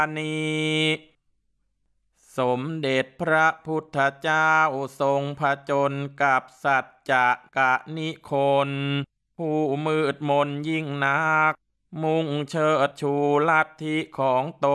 นี้สมเด็จพระพุทธเจ้าทรงผจญกับสัจจะกะนิคนผู้มืดมนยิ่งนักมุ่งเชิดชูลัทธิของตน